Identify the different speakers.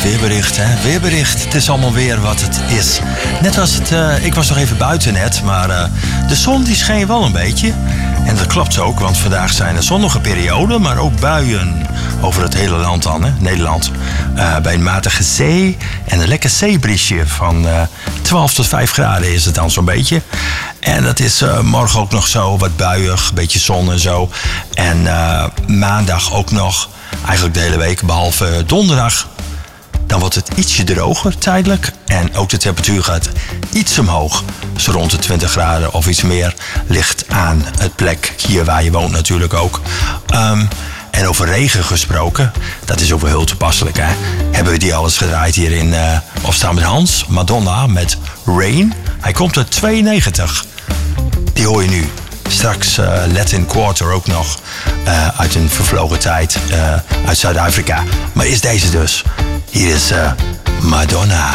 Speaker 1: Weerbericht, hè? Weerbericht. Het is allemaal weer wat het is. Net was het... ik was nog even buiten net, maar de zon die scheen wel een beetje. En dat klopt ook, want vandaag zijn er zonnige perioden, maar ook buien over het hele land dan, hè? Nederland. Bij een matige zee en een lekker zeebriesje van 12 tot 5 graden is het dan zo'n beetje. En dat is morgen ook nog zo wat buiig, een beetje zon en zo. En maandag ook nog, eigenlijk de hele week, behalve donderdag. Dan wordt het ietsje droger tijdelijk. En ook de temperatuur gaat iets omhoog. Zo rond de 20 graden of iets meer. Ligt aan het plek hier waar je woont natuurlijk ook. En over regen gesproken, dat is ook wel heel toepasselijk, hè? Hebben we die alles gedraaid hier in Opstaan met Hans. Madonna met Rain. Hij komt uit 92. Die hoor je nu. Straks Latin Quarter ook nog. Uit een vervlogen tijd. Uit Zuid-Afrika. Maar is deze dus. Hier is Madonna.